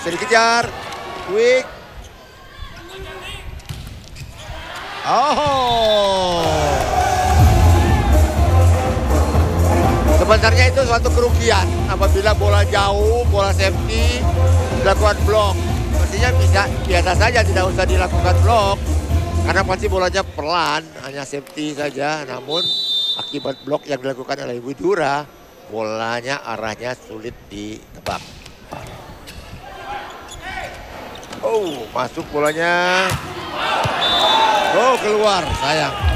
bisa dikejar. Quick. Oh. Sebenarnya itu suatu kerugian apabila bola jauh, bola safety, dilakukan blok. Mestinya biasa saja, tidak usah dilakukan blok. Karena pasti bolanya pelan, hanya safety saja. Namun akibat blok yang dilakukan oleh Widura, bolanya arahnya sulit ditebak. Oh, masuk bolanya. Oh, keluar, sayang.